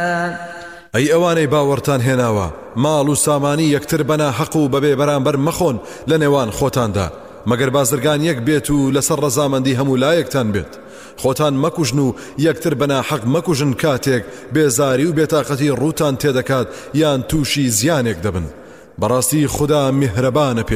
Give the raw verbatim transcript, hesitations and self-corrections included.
ئەی ئەوانەی باوەڕتان هێناوە ماڵ و سامانی یەکتر بەنا حەق و بەبێ بەرامبەر مەخۆن لە نێوان خۆتاندا مەگەر بازرگان یەک بێت و لەسەر ڕەزامەندی هەموو لایەکتان بێت خۆتان مەکوژن و یەکتر بەنا حەق مەکوژن کاتێک بێزاری و بێتاقەتی ڕووتان تێدەکات یان تووشی زیانێک دەبن بەڕاستی خوددا میهرەبانە